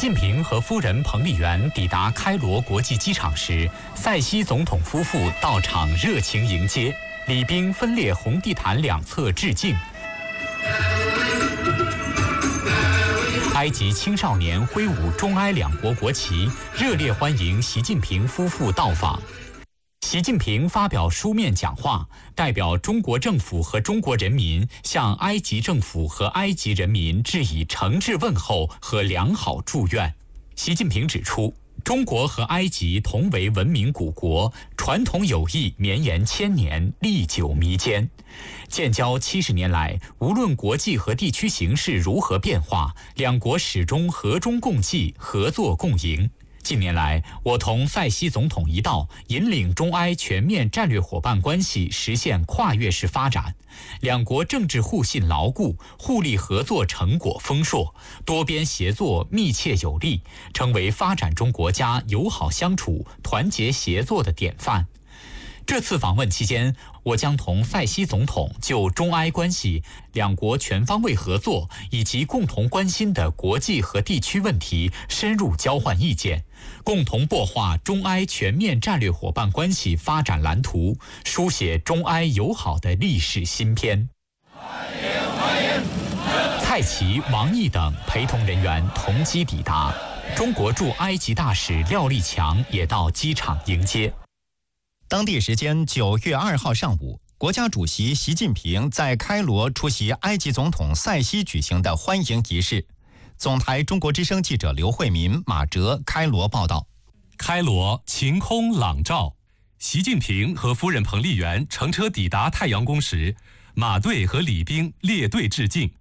近平和夫人彭丽媛抵达开罗国际机场时，塞西总统夫妇到场热情迎接，礼宾分列红地毯两侧致敬。埃及青少年挥舞中埃两国国旗，热烈欢迎习近平夫妇到访。习近平发表书面讲话，代表中国政府和中国人民向埃及政府和埃及人民致以诚挚问候和良好祝愿。习近平指出，中国和埃及同为文明古国，传统友谊绵延千年，历久弥坚。建交70年来，无论国际和地区形势如何变化，两国始终和衷共济，合作共赢。近年来，我同塞西总统一道，引领中埃全面战略伙伴关系实现跨越式发展，两国政治互信牢固，互利合作成果丰硕，多边协作密切有力，成为发展中国家友好相处、团结协作的典范。这次访问期间，我将同塞西总统就中埃关系、两国全方位合作以及共同关心的国际和地区问题深入交换意见，共同擘画中埃全面战略伙伴关系发展蓝图，书写中埃友好的历史新篇。蔡奇、王毅等陪同人员同机抵达，中国驻埃及大使廖立强也到机场迎接。 当地时间9月2号上午，国家主席习近平在开罗出席埃及总统塞西举行的欢迎仪式。总台中国之声记者刘慧民、马哲开罗报道。 开罗晴空朗照，习近平和夫人彭丽媛乘车抵达太阳宫时，马队和礼宾列队致敬。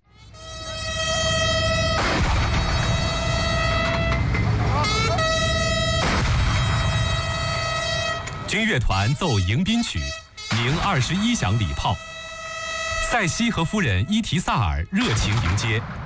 军乐团奏迎宾曲，鸣21响礼炮。塞西和夫人伊提萨尔热情迎接。